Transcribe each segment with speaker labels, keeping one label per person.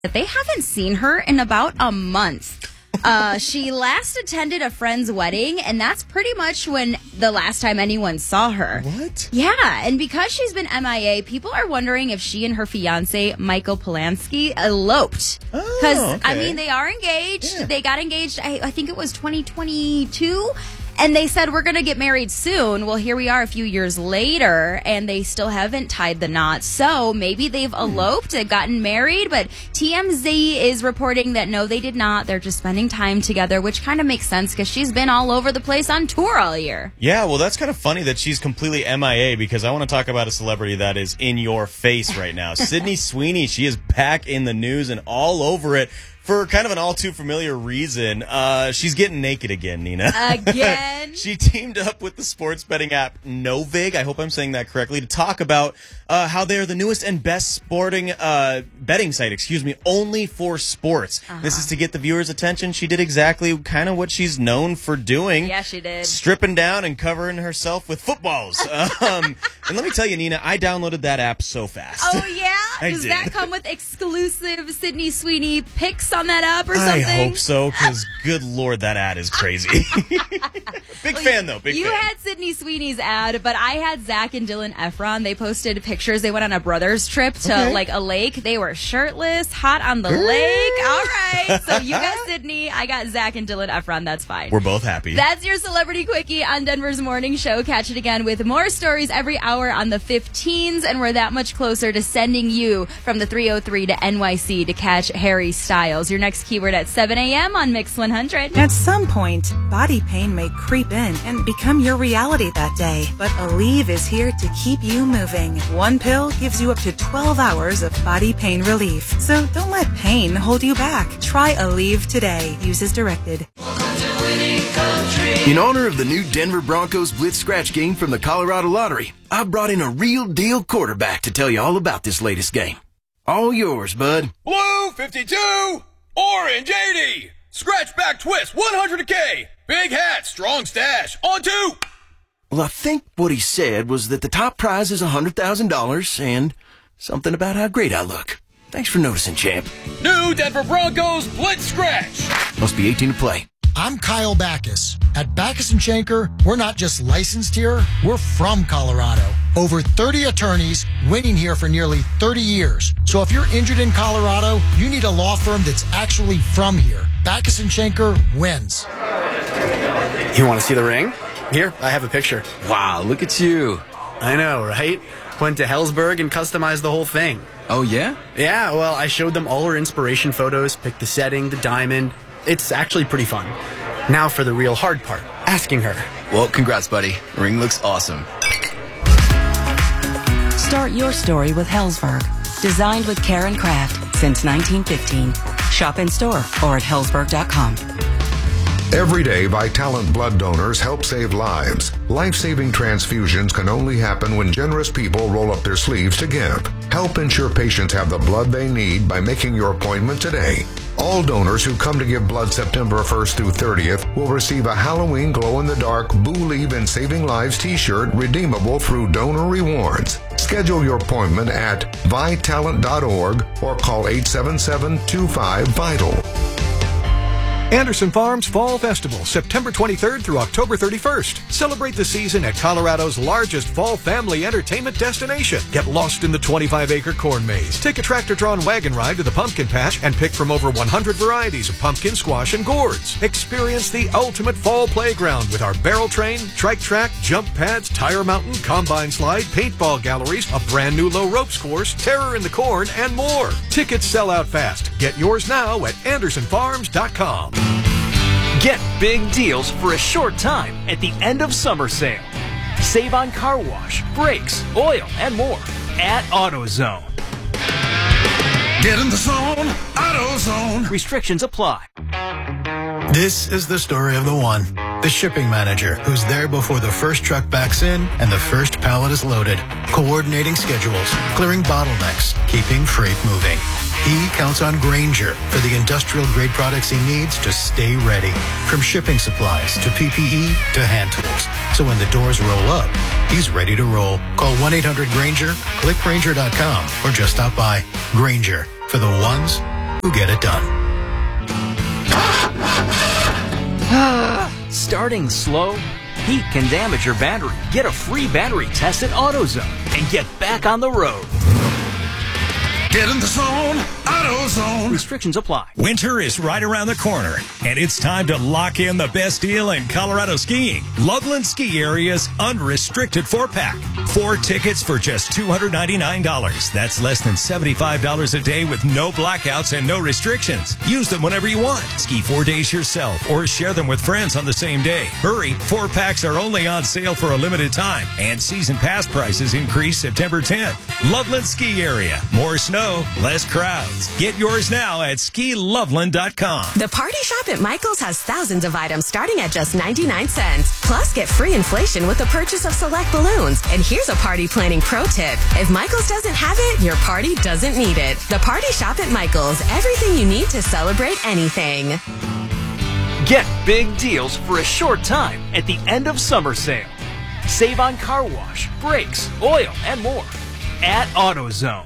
Speaker 1: They haven't seen her in about a month. She last attended a friend's wedding, and that's pretty much when the last time anyone saw her.
Speaker 2: What?
Speaker 1: Yeah, and because she's been MIA, people are wondering if she and her fiancé, Michael Polanski, eloped. Because,
Speaker 2: okay.
Speaker 1: they are engaged.
Speaker 2: Yeah.
Speaker 1: They got engaged, I think it was 2022. And they said, we're going to get married soon. Well, here we are a few years later, and they still haven't tied the knot. So maybe they've eloped and gotten married, but TMZ is reporting that no, they did not. They're just spending time together, which kind of makes sense because she's been all over the place on tour all year.
Speaker 2: Yeah, well, that's kind of funny that she's completely MIA because I want to talk about a celebrity that is in your face right now. Sydney Sweeney, she is back in the news and all over it. For kind of an all-too-familiar reason, she's getting naked again, Nina.
Speaker 1: Again?
Speaker 2: She teamed up with the sports betting app Novig, I hope I'm saying that correctly, to talk about how they're the newest and best sporting betting site, only for sports. This is to get the viewers' attention. She did exactly kind of what she's known for doing.
Speaker 1: Yeah, she did.
Speaker 2: Stripping down and covering herself with footballs. And let me tell you, Nina, I downloaded that app so fast.
Speaker 1: Oh, yeah? Does
Speaker 2: did.
Speaker 1: that come with exclusive Sydney Sweeney pics on that app or something?
Speaker 2: I hope so, because good Lord, that ad is crazy. Big fan, though. Big fan.
Speaker 1: You had Sydney Sweeney's ad, but I had Zach and Dylan Efron. They posted pictures. They went on a brothers trip to a lake. They were shirtless, hot on the lake. All right. So you got Sydney. I got Zach and Dylan Efron. That's fine.
Speaker 2: We're both happy.
Speaker 1: That's your Celebrity Quickie on Denver's Morning Show. Catch it again with more stories every hour on the 15s, and we're that much closer to sending you from the 303 to NYC to catch Harry Styles. Your next keyword at 7 a.m. on Mix 100.
Speaker 3: At some point, body pain may creep in and become your reality that day. But Aleve is here to keep you moving. One pill gives you up to 12 hours of body pain relief. So don't let pain hold you back. Try Aleve today. Use as directed.
Speaker 4: In honor of the new Denver Broncos Blitz Scratch game from the Colorado Lottery, I brought in a real deal quarterback to tell you all about this latest game. All yours, bud.
Speaker 5: Blue 52, orange 80, scratch back twist 100K, big hat, strong stash, on two.
Speaker 4: Well, I think what he said was that the top prize is $100,000 and something about how great I look. Thanks for noticing, champ.
Speaker 5: New Denver Broncos Blitz Scratch.
Speaker 4: Must be 18 to play.
Speaker 6: I'm Kyle Backus. At Backus & Shanker, we're not just licensed here, we're from Colorado. Over 30 attorneys waiting here for nearly 30 years. So if you're injured in Colorado, you need a law firm that's actually from here. Backus & Shanker wins.
Speaker 7: You want to see the ring? Here, I have a picture. Wow, look at you. I know, right? Went to Hellsberg and customized the whole thing.
Speaker 8: Oh, yeah?
Speaker 7: Yeah, well, I showed them all her inspiration photos, picked the setting, the diamond. It's actually pretty fun. Now for the real hard part, asking her.
Speaker 8: Well, congrats, buddy. Ring looks awesome.
Speaker 9: Start your story with Hellsberg. Designed with care and craft since 1915. Shop in store or at hellsberg.com.
Speaker 10: Every day, Vitalant blood donors help save lives. Life-saving transfusions can only happen when generous people roll up their sleeves to give. Help ensure patients have the blood they need by making your appointment today. All donors who come to give blood September 1st through 30th will receive a Halloween glow-in-the-dark Believe in Saving Lives t-shirt redeemable through Donor Rewards. Schedule your appointment at Vitalant.org or call 877-25-VITAL.
Speaker 11: Anderson Farms Fall Festival, September 23rd through October 31st. Celebrate the season at Colorado's largest fall family entertainment destination. Get lost in the 25-acre corn maze. Take a tractor-drawn wagon ride to the pumpkin patch and pick from over 100 varieties of pumpkin, squash, and gourds. Experience the ultimate fall playground with our barrel train, trike track, jump pads, tire mountain, combine slide, paintball galleries, a brand new low ropes course, terror in the corn, and more. Tickets sell out fast. Get yours now at AndersonFarms.com.
Speaker 12: Get big deals for a short time at the end of summer sale. Save on car wash, brakes, oil, and more at AutoZone.
Speaker 13: Get in the zone, AutoZone.
Speaker 12: Restrictions apply.
Speaker 6: This is the story of the one, the shipping manager, who's there before the first truck backs in and the first pallet is loaded, coordinating schedules, clearing bottlenecks, keeping freight moving. He counts on Grainger for the industrial-grade products he needs to stay ready. From shipping supplies to PPE to hand tools. So when the doors roll up, he's ready to roll. Call 1-800-GRAINGER, click Grainger.com, or just stop by. Grainger, for the ones who get it done.
Speaker 12: Starting slow? Heat can damage your battery. Get a free battery test at AutoZone and get back on the road.
Speaker 13: Get in the zone, AutoZone.
Speaker 12: Restrictions apply.
Speaker 14: Winter is right around the corner, and it's time to lock in the best deal in Colorado skiing. Loveland Ski Area's unrestricted 4-pack. 4 tickets for just $299. That's less than $75 a day with no blackouts and no restrictions. Use them whenever you want. Ski 4 days yourself or share them with friends on the same day. Hurry, 4-packs are only on sale for a limited time, and season pass prices increase September 10th. Loveland Ski Area. More snow, less crowds. Get yours now at skiloveland.com.
Speaker 15: The Party Shop at Michael's has thousands of items starting at just 99 cents. Plus, get free inflation with the purchase of select balloons. And here's a party planning pro tip. If Michael's doesn't have it, your party doesn't need it. The Party Shop at Michael's. Everything you need to celebrate anything.
Speaker 12: Get big deals for a short time at the end of summer sale. Save on car wash, brakes, oil, and more at AutoZone.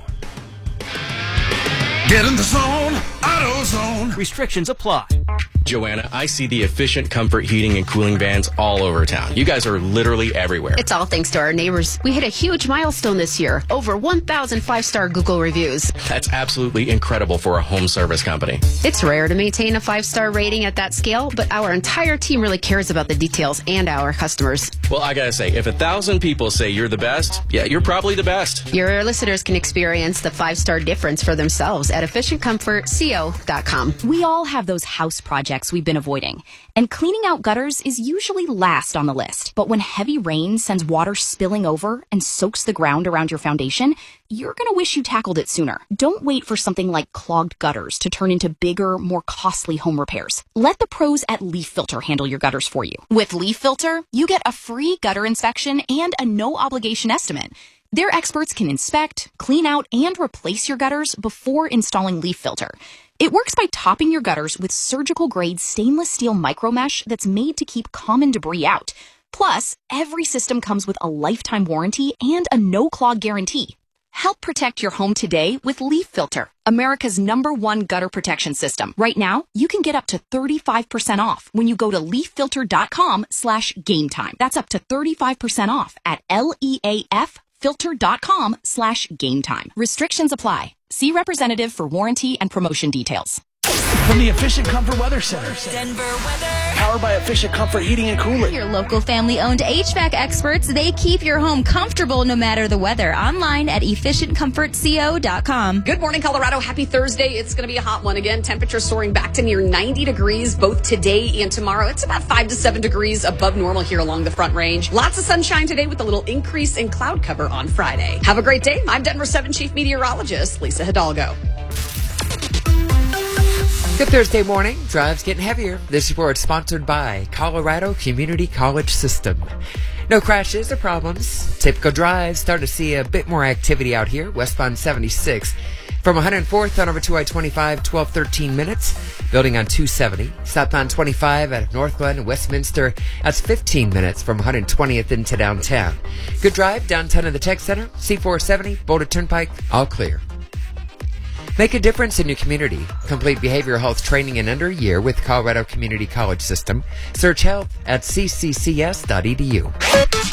Speaker 13: Get in the zone, AutoZone.
Speaker 12: Restrictions apply.
Speaker 16: Joanna, I see the Efficient Comfort heating and cooling vans all over town. You guys are literally everywhere.
Speaker 17: It's all thanks to our neighbors. We hit a huge milestone this year. Over 1,000 5-star Google reviews.
Speaker 16: That's absolutely incredible for a home service company.
Speaker 17: It's rare to maintain a 5-star rating at that scale, but our entire team really cares about the details and our customers.
Speaker 16: Well, I gotta say, if 1,000 people say you're the best, yeah, you're probably the best.
Speaker 17: Your listeners can experience the 5-star difference for themselves at efficientcomfortco.com.
Speaker 18: We all have those house projects we've been avoiding, and cleaning out gutters is usually last on the list. But when heavy rain sends water spilling over and soaks the ground around your foundation, you're going to wish you tackled it sooner. Don't wait for something like clogged gutters to turn into bigger, more costly home repairs. Let the pros at Leaf Filter handle your gutters for you. With Leaf Filter, you get a free gutter inspection and a no-obligation estimate. Their experts can inspect, clean out, and replace your gutters before installing Leaf Filter. It works by topping your gutters with surgical-grade stainless steel micromesh that's made to keep common debris out. Plus, every system comes with a lifetime warranty and a no-clog guarantee. Help protect your home today with Leaf Filter, America's #1 gutter protection system. Right now, you can get up to 35% off when you go to leaffilter.com/gametime. That's up to 35% off at leaffilter.com/gametime. Restrictions apply. See representative for warranty and promotion details.
Speaker 12: From the Efficient Comfort Weather Center.
Speaker 15: Denver weather.
Speaker 12: Powered by Efficient Comfort Heating and Cooling.
Speaker 1: Your local family-owned HVAC experts, they keep your home comfortable no matter the weather. Online at efficientcomfortco.com.
Speaker 19: Good morning, Colorado. Happy Thursday. It's going to be a hot one again. Temperatures soaring back to near 90 degrees both today and tomorrow. It's about 5 to 7 degrees above normal here along the Front Range. Lots of sunshine today with a little increase in cloud cover on Friday. Have a great day. I'm Denver 7 Chief Meteorologist Lisa Hidalgo.
Speaker 20: Good Thursday morning. Drives getting heavier. This report sponsored by Colorado Community College System. No crashes or problems. Typical drives. Start to see a bit more activity out here. Westbound 76. From 104th on over to I-25, 12-13 minutes. Building on 270. Southbound 25 at North Glen and Westminster. That's 15 minutes from 120th into downtown. Good drive downtown in the Tech Center. C470, Boulder Turnpike, all clear. Make a difference in your community. Complete behavioral health training in under a year with Colorado Community College System. Search health at cccs.edu.